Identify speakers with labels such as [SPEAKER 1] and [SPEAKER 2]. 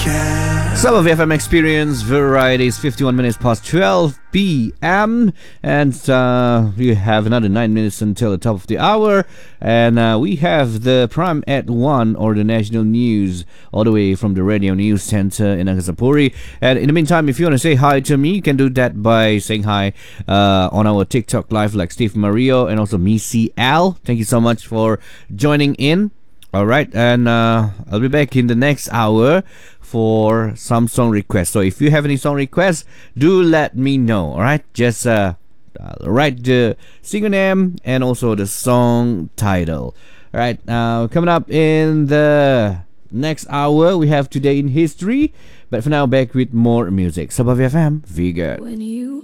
[SPEAKER 1] Some of FM Experience Varieties, 51 minutes past 12 p.m. And we have another 9 minutes until the top of the hour. And we have the Prime at 1, or the national news, all the way from the Radio News Center in Agasapuri. And in the meantime, if you want to say hi to me, you can do that by saying hi on our TikTok live, like Steve Mario and also Missy Al. Thank you so much for joining in. Alright, and I'll be back in the next hour for some song requests. So if you have any song requests, do let me know. Alright, just write the singer name and also the song title. Alright, coming up in the next hour, we have Today in History. But for now, back with more music. Sabah FM, Vigor.
[SPEAKER 2] When you